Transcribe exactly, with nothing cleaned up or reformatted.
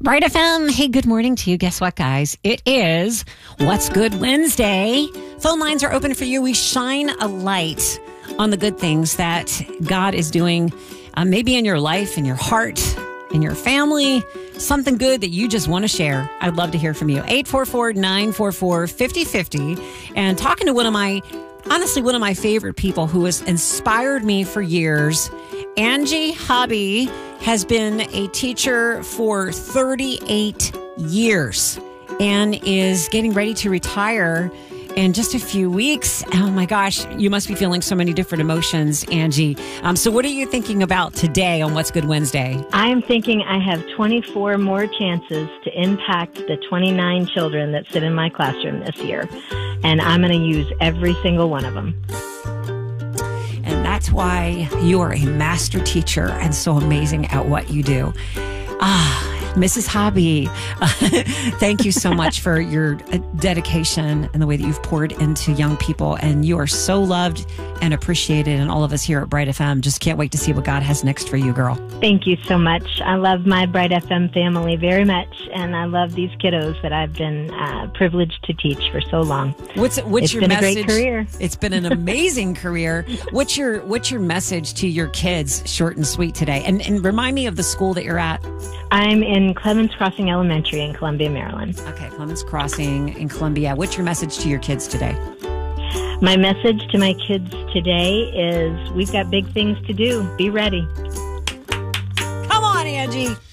Bright F M. Hey, good morning to you. Guess what, guys? It is What's Good Wednesday. Phone lines are open for you. We shine a light on the good things that God is doing, uh, maybe in your life, in your heart, in your family, something good that you just want to share. I'd love to hear from you. eight four four, nine four four, five zero five zero. And talking to one of my, honestly, one of my favorite people who has inspired me for years, Angie Hobby has been a teacher for thirty-eight years and is getting ready to retire in just a few weeks. Oh my gosh, you must be feeling so many different emotions, Angie. Um, so what are you thinking about today on What's Good Wednesday? I'm thinking I have twenty-four more chances to impact the twenty-nine children that sit in my classroom this year. And I'm going to use every single one of them. And that's why you are a master teacher and so amazing at what you do. Ah, Missus Hobby, thank you so much for your dedication and the way that you've poured into young people. And you are so loved and appreciated. And all of us here at Bright F M just can't wait to see what God has next for you, girl. Thank you so much. I love my Bright F M family very much. And I love these kiddos that I've been uh, privileged to teach for so long. What's, what's it's your been message? a great career. It's been an amazing career. What's your What's your message to your kids, short and sweet, today? And, and remind me of the school that you're at. I'm in Clemens Crossing Elementary in Columbia, Maryland. Okay, Clemens Crossing in Columbia. What's your message to your kids today? My message to my kids today is we've got big things to do. Be ready. Come on, Angie.